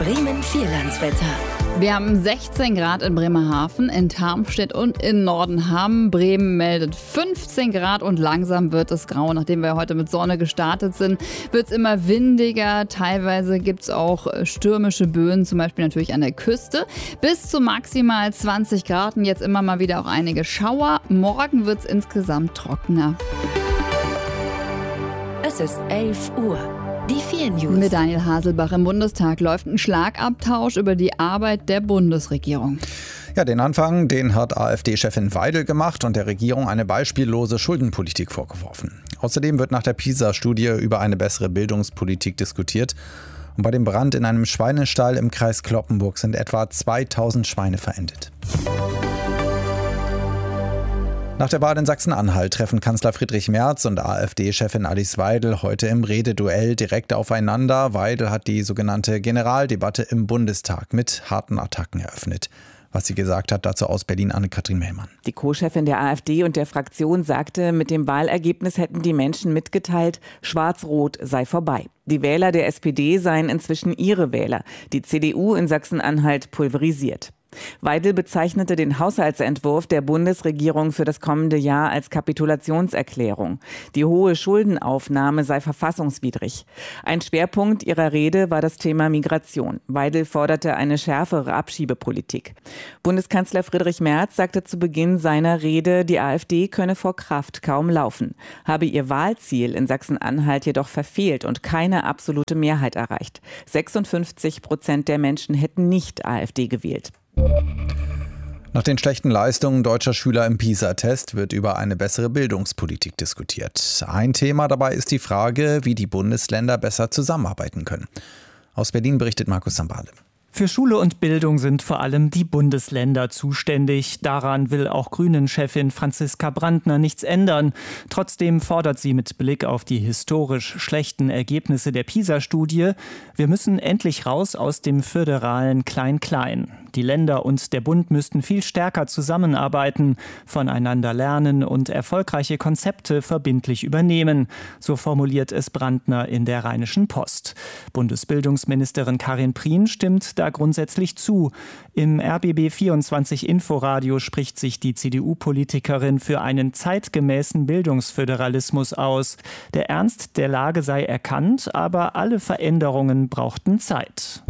Bremen-Vierlandswetter. Wir haben 16 Grad in Bremerhaven, in Tarmstedt und in Nordenham. Bremen meldet 15 Grad und langsam wird es grau. Nachdem wir heute mit Sonne gestartet sind, wird es immer windiger. Teilweise gibt es auch stürmische Böen, zum Beispiel natürlich an der Küste. Bis zu maximal 20 Grad und jetzt immer mal wieder auch einige Schauer. Morgen wird es insgesamt trockener. Es ist 11 Uhr. Die 4 News. Mit Daniel Haselbach im Bundestag läuft ein Schlagabtausch über die Arbeit der Bundesregierung. Ja, den Anfang, den hat AfD-Chefin Weidel gemacht und der Regierung eine beispiellose Schuldenpolitik vorgeworfen. Außerdem wird nach der PISA-Studie über eine bessere Bildungspolitik diskutiert. Und bei dem Brand in einem Schweinestall im Kreis Cloppenburg sind etwa 2000 Schweine verendet. Nach der Wahl in Sachsen-Anhalt treffen Kanzler Friedrich Merz und AfD-Chefin Alice Weidel heute im Rededuell direkt aufeinander. Weidel hat die sogenannte Generaldebatte im Bundestag mit harten Attacken eröffnet. Was sie gesagt hat, dazu aus Berlin Anne-Kathrin Mellmann. Die Co-Chefin der AfD und der Fraktion sagte, mit dem Wahlergebnis hätten die Menschen mitgeteilt, Schwarz-Rot sei vorbei. Die Wähler der SPD seien inzwischen ihre Wähler. Die CDU in Sachsen-Anhalt pulverisiert. Weidel bezeichnete den Haushaltsentwurf der Bundesregierung für das kommende Jahr als Kapitulationserklärung. Die hohe Schuldenaufnahme sei verfassungswidrig. Ein Schwerpunkt ihrer Rede war das Thema Migration. Weidel forderte eine schärfere Abschiebepolitik. Bundeskanzler Friedrich Merz sagte zu Beginn seiner Rede, die AfD könne vor Kraft kaum laufen, habe ihr Wahlziel in Sachsen-Anhalt jedoch verfehlt und keine absolute Mehrheit erreicht. 56% der Menschen hätten nicht AfD gewählt. Nach den schlechten Leistungen deutscher Schüler im PISA-Test wird über eine bessere Bildungspolitik diskutiert. Ein Thema dabei ist die Frage, wie die Bundesländer besser zusammenarbeiten können. Aus Berlin berichtet Markus Sambale. Für Schule und Bildung sind vor allem die Bundesländer zuständig. Daran will auch Grünen-Chefin Franziska Brandner nichts ändern. Trotzdem fordert sie mit Blick auf die historisch schlechten Ergebnisse der PISA-Studie, wir müssen endlich raus aus dem föderalen Klein-Klein. Die Länder und der Bund müssten viel stärker zusammenarbeiten, voneinander lernen und erfolgreiche Konzepte verbindlich übernehmen. So formuliert es Brandner in der Rheinischen Post. Bundesbildungsministerin Karin Prien stimmt da grundsätzlich zu. Im RBB 24 Inforadio spricht sich die CDU-Politikerin für einen zeitgemäßen Bildungsföderalismus aus. Der Ernst der Lage sei erkannt, aber alle Veränderungen brauchten Zeit.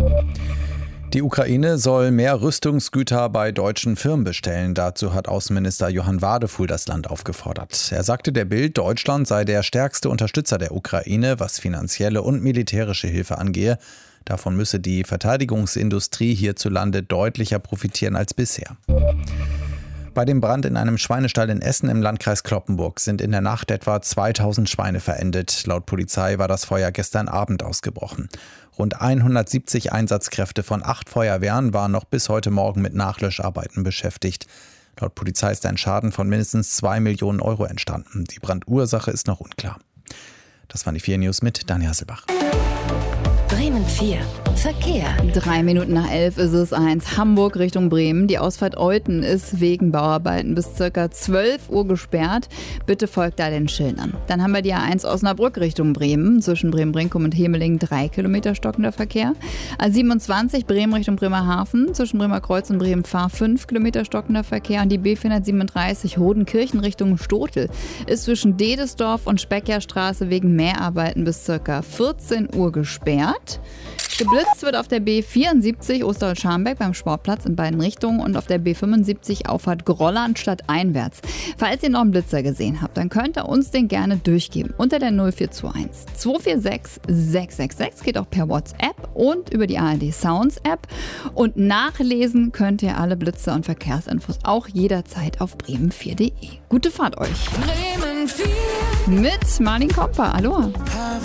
Die Ukraine soll mehr Rüstungsgüter bei deutschen Firmen bestellen. Dazu hat Außenminister Johann Wadefuhl das Land aufgefordert. Er sagte der Bild, Deutschland sei der stärkste Unterstützer der Ukraine, was finanzielle und militärische Hilfe angehe. Davon müsse die Verteidigungsindustrie hierzulande deutlicher profitieren als bisher. Bei dem Brand in einem Schweinestall in Essen im Landkreis Cloppenburg sind in der Nacht etwa 2000 Schweine verendet. Laut Polizei war das Feuer gestern Abend ausgebrochen. Rund 170 Einsatzkräfte von 8 Feuerwehren waren noch bis heute Morgen mit Nachlöscharbeiten beschäftigt. Laut Polizei ist ein Schaden von mindestens 2 Millionen Euro entstanden. Die Brandursache ist noch unklar. Das waren die 4 News mit Daniel Haselbach. Bremen 4. Verkehr. 3 Minuten nach 11 ist es 1. Hamburg Richtung Bremen. Die Ausfahrt Euthen ist wegen Bauarbeiten bis ca. 12 Uhr gesperrt. Bitte folgt da den Schildern. Dann haben wir die A1 Osnabrück Richtung Bremen. Zwischen Bremen-Brinkum und Hemeling 3 Kilometer stockender Verkehr. A27 Bremen Richtung Bremerhaven. Zwischen Bremerkreuz und Bremen-Fahr 5 Kilometer stockender Verkehr. Und die B437 Hodenkirchen Richtung Stotel ist zwischen Dedesdorf und Speckerstraße wegen Mehrarbeiten bis ca. 14 Uhr gesperrt. Geblitzt wird auf der B74 Osterholz-Scharmbeck beim Sportplatz in beiden Richtungen und auf der B75 Auffahrt Grolland stadteinwärts. Falls ihr noch einen Blitzer gesehen habt, dann könnt ihr uns den gerne durchgeben unter der 0421 246 666. Geht auch per WhatsApp und über die ARD Sounds App. Und nachlesen könnt ihr alle Blitzer und Verkehrsinfos auch jederzeit auf bremen4.de. Gute Fahrt euch! Bremen 4. Mit Marlin Komper. Aloha!